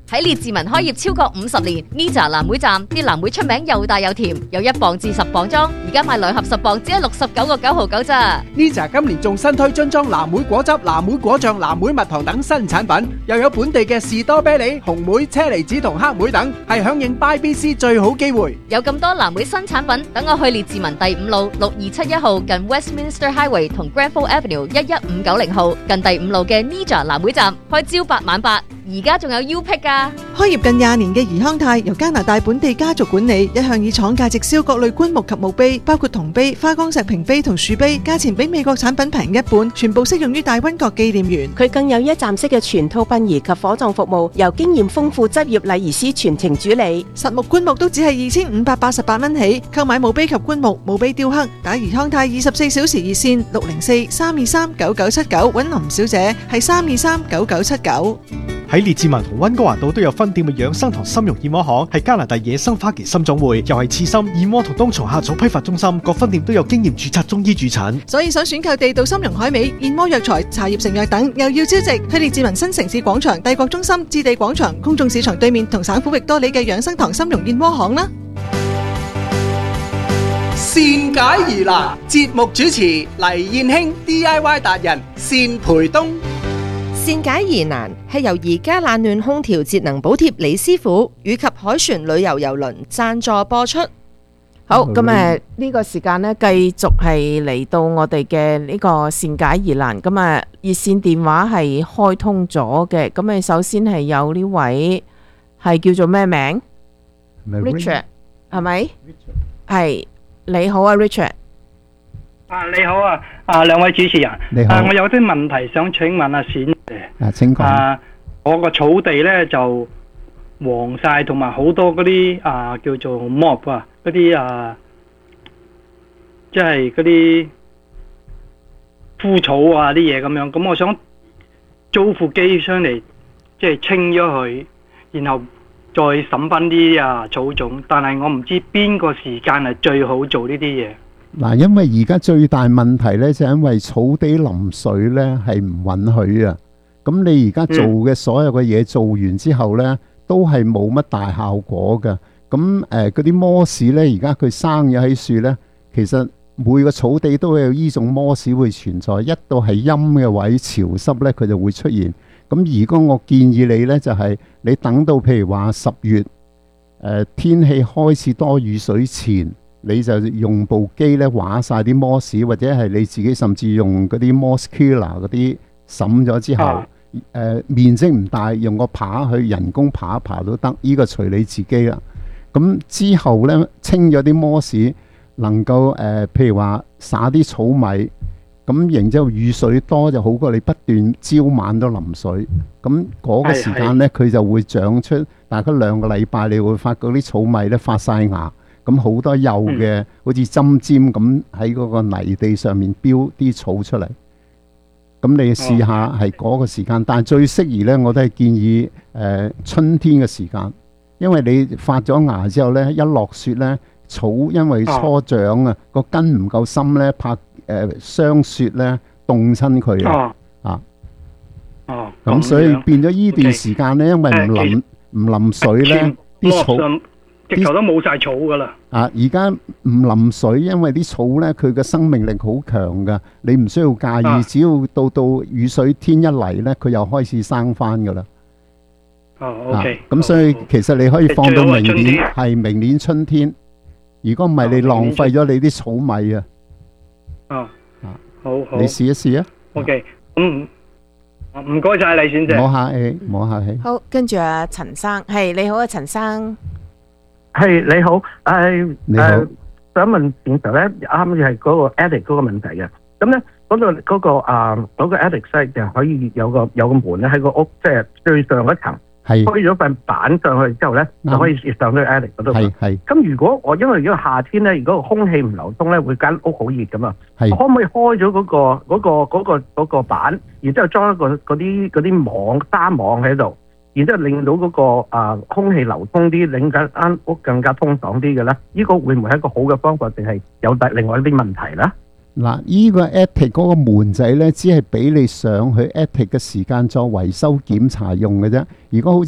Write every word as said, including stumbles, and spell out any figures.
喺列治文開業超過五十年 ，Nija 藍莓站啲藍莓出名又大又甜，有一磅至十磅裝，而家買兩盒十磅只係六十九個九毫九咋。 Nija 今年仲新推樽裝藍莓果汁、藍莓果醬、藍莓蜜糖等新產品，又有本地嘅士多啤梨、紅莓、車厘子同黑莓等，係響應 Buy B C 最好機會。 有咁多藍莓新產品，等我去列治文第五路六二七一號近 Westminster Highway 同 Granville Avenue 一一五九零號近第五路嘅 Nija 藍莓站開朝八晚八，而家仲有 U Pick 噶。 開業近廿年嘅怡康泰由加拿大本地家族管理，一向以廠價直銷各類棺木及墓碑，包括銅碑、花崗石屏碑同樹碑，價錢比美國產品平一半，全部適用於大溫國紀念園。 佢更有一站式嘅全套殯儀及火葬服務，由經驗豐富執業禮儀師全程主理。 實木棺木都只係二千五百八十八蚊起，購買墓碑及棺木、墓碑雕刻，打怡康泰二十四小時熱線六零四三二三九九七九，揾林小姐係三二三九九七九。 喺列治文同溫哥華道都有分店嘅養生堂參茸燕窩行，係加拿大野生花旗參總會，又係刺參、燕窩同冬蟲夏草批發中心，各分店都有經驗註冊中醫駐診。 所以想選購地道參茸海味、燕窩藥材、茶葉成藥等，又要招值，去列治文新城市廣場、帝國中心、置地廣場、公眾市場對面同省府域多利嘅養生堂參茸燕窩行啦。 善解疑難，節目主持黎燕卿 D I Y 達人單培東。 善解疑難係由而家冷暖空調節能補貼李師傅以及凱旋旅遊郵輪贊助播出。 好，咁誒呢個時間呢，繼續係嚟到我哋嘅呢個善解疑難。咁啊，熱線電話係開通咗嘅。咁誒，首先係有呢位係叫做咩名 ？Richard 係咪？係，你好啊 ，Richard。 啊，你好啊，啊兩位主持人， 你好， 啊我有啲問題想請問阿冼嘅。 啊，請講。 啊，我個草地咧就黃晒，同埋好多嗰啲啊叫做 mob 啊，嗰啲啊，即係嗰啲枯草啊啲嘢咁樣。咁我想租副機上嚟，即係清咗佢，然後再審翻啲啊草種。但係我唔知邊個時間係最好做呢啲嘢。 嗱，因為而家最大問題呢，就係因為草地淋水呢係唔允許啊。咁你而家做嘅所有嘅嘢做完之後呢，都係冇乜大效果㗎。咁誒嗰啲摩士呢，而家佢生咗喺樹呢，其實每個草地都有呢種摩士會存在。一到係陰嘅位潮濕呢，佢就會出現。咁如果我建議你呢，就係你等到譬如話十月誒天氣開始多雨水前，你就用部機咧畫晒啲摩士，或者係你自己甚至用嗰啲 moss killer 嗰啲審咗之後，誒、啊呃、面積唔大，用個耙去人工耙一耙都得，呢、這個隨你自己啦。咁之後咧清咗啲摩士，能夠誒、呃、譬如話灑啲草米，咁然之後雨水多就好過你不斷朝晚都淋水。咁嗰個時間咧佢就會長出，大概兩個禮拜你會發覺啲草米咧發晒芽。咁好多幼嘅，好似針尖咁喺嗰個泥地上面標啲草出嚟。咁你試下係嗰個時間，但係最適宜呢，我都係建議誒、呃、春天嘅時間，因為你發咗芽之後呢，一落雪呢，草因為初長啊，個根唔夠深呢，怕誒霜雪呢凍親佢啊。啊， 哦， 咁所以變咗呢段時間呢，因為唔淋唔淋水呢，啲草。 直頭都冇晒草噶啦！ 啊，而家唔淋水，因為啲草呢，佢嘅生命力好強噶，你唔需要介意，啊、只要到到雨水天一嚟呢，佢又開始生翻噶啦。 哦 ，OK。 咁所以其實你可以放到明年，係明年春天。如果唔係，你浪費咗你啲草米啊。 哦，啊，好好。 你試一試啊。 OK，咁唔該晒黎先生。 唔好客氣，唔好客氣。 好，跟住阿陳生，係你好啊，陳生。 係你好，誒你好， 誒想問點頭咧，啱係嗰個 attic 嗰個問題嘅。咁咧嗰度嗰個啊嗰個 attic 咧就可以有個有個門咧喺個屋，即係最上一層， 係推咗塊板上去之後咧，就可以上到 attic 嗰度。 係係。 咁如果我因為如果夏天咧，如果個空氣唔流通咧，會間屋好熱噶嘛。 係。 可唔可以開咗嗰個嗰個嗰個嗰個板，然之後裝一個嗰啲嗰啲網紗網喺度？然之後令到嗰、那個啊、呃、空氣流通啲，令間間屋更加通爽啲嘅咧，呢、這個會唔會係一個好嘅方法，定係有第另外一啲問題咧？ 嗱，依個 attic 嗰個門仔咧，只係俾你上去 attic 嘅時間作維修檢查用嘅啫。如果好似